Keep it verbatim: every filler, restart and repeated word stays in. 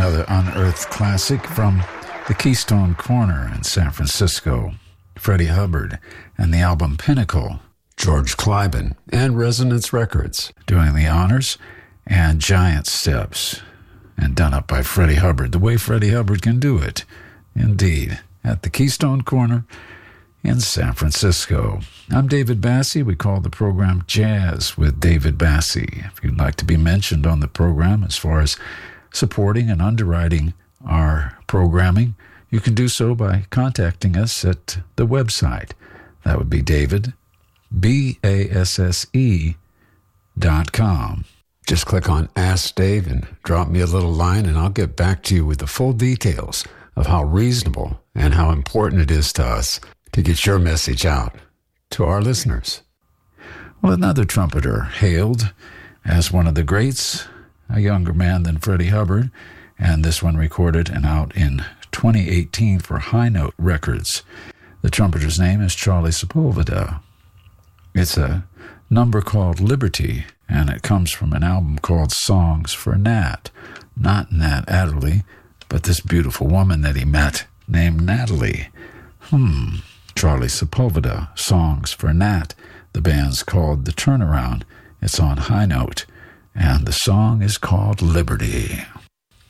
another unearthed classic from the Keystone Corner in San Francisco. Freddie Hubbard and the album Pinnacle. George Cliben and Resonance Records. Doing the honors, and Giant Steps. And done up by Freddie Hubbard, the way Freddie Hubbard can do it. Indeed. At the Keystone Corner in San Francisco. I'm David Bassie. We call the program Jazz with David Bassie. If you'd like to be mentioned on the program as far as supporting and underwriting our programming, you can do so by contacting us at the website. That would be David, B A S S E dot com. Just click on Ask Dave and drop me a little line, and I'll get back to you with the full details of how reasonable and how important it is to us to get your message out to our listeners. Well, another trumpeter hailed as one of the greats, a younger man than Freddie Hubbard, and this one recorded and out in twenty eighteen for High Note Records. The trumpeter's name is Charlie Sepulveda. It's a number called Liberty, and it comes from an album called Songs for Nat. Not Nat Adderley, but this beautiful woman that he met named Natalie. Hmm, Charlie Sepulveda, Songs for Nat. The band's called The Turnaround. It's on High Note, and the song is called Liberty.